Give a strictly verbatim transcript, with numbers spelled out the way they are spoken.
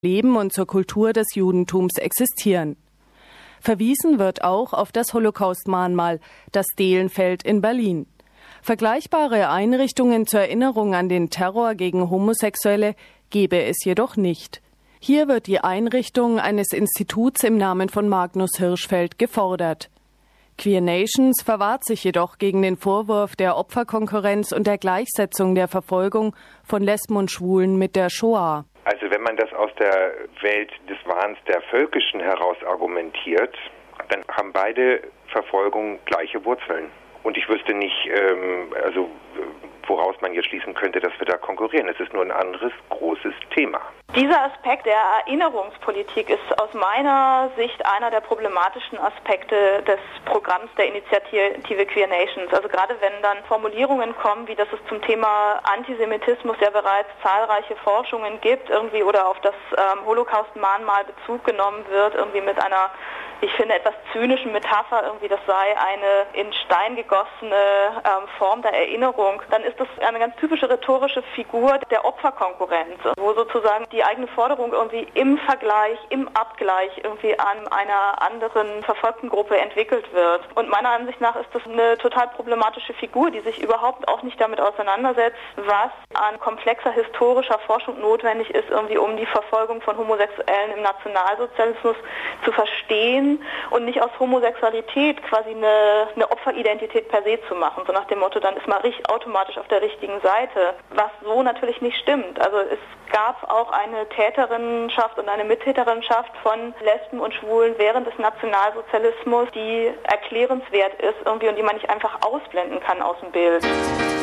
Leben und zur Kultur des Judentums existieren. Verwiesen wird auch auf das Holocaust-Mahnmal, das Dehlenfeld in Berlin. Vergleichbare Einrichtungen zur Erinnerung an den Terror gegen Homosexuelle gebe es jedoch nicht. Hier wird die Einrichtung eines Instituts im Namen von Magnus Hirschfeld gefordert. Queer Nations verwahrt sich jedoch gegen den Vorwurf der Opferkonkurrenz und der Gleichsetzung der Verfolgung von Lesben und Schwulen mit der Shoah. Also wenn man das aus der Welt des Wahns der Völkischen heraus argumentiert, dann haben beide Verfolgungen gleiche Wurzeln. Und ich wüsste nicht, ähm, also woraus man jetzt schließen könnte, dass wir da konkurrieren. Es ist nur ein anderes großes Thema. Dieser Aspekt der Erinnerungspolitik ist aus meiner Sicht einer der problematischen Aspekte des Programms der Initiative Queer Nations. Also gerade wenn dann Formulierungen kommen, wie dass es zum Thema Antisemitismus ja bereits zahlreiche Forschungen gibt, irgendwie oder auf das ähm, Holocaust-Mahnmal Bezug genommen wird, irgendwie mit einer, ich finde, etwas zynischen Metapher, irgendwie das sei eine in Stein gegossene ähm, Form der Erinnerung, dann ist das eine ganz typische rhetorische Figur der Opferkonkurrenz, wo sozusagen die eigene Forderung irgendwie im Vergleich, im Abgleich irgendwie an einer anderen verfolgten Gruppe entwickelt wird. Und meiner Ansicht nach ist das eine total problematische Figur, die sich überhaupt auch nicht damit auseinandersetzt, was an komplexer historischer Forschung notwendig ist, irgendwie um die Verfolgung von Homosexuellen im Nationalsozialismus zu verstehen und nicht aus Homosexualität quasi eine, eine Opferidentität per se zu machen, so nach dem Motto, dann ist man automatisch auf der richtigen Seite, was so natürlich nicht stimmt. Also es gab auch eine Täterinnenschaft und eine Mittäterinnenschaft von Lesben und Schwulen während des Nationalsozialismus, die erklärenswert ist irgendwie und die man nicht einfach ausblenden kann aus dem Bild.